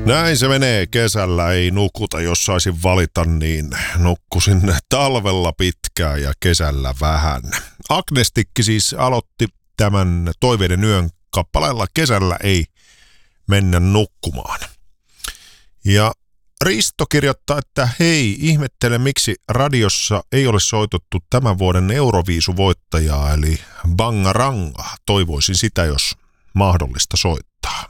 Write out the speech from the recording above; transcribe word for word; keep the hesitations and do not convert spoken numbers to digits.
Näin se menee. Kesällä ei nukuta. Jos saisin valita, niin nukkusin talvella pitkään ja kesällä vähän. Agnestikki siis aloitti tämän Toiveiden yön kappaleella Kesällä ei mennä nukkumaan. Ja Risto kirjoittaa, että hei, ihmettele miksi radiossa ei ole soitettu tämän vuoden Euroviisuvoittajaa, eli Bangaranga. Toivoisin sitä, jos mahdollista soittaa.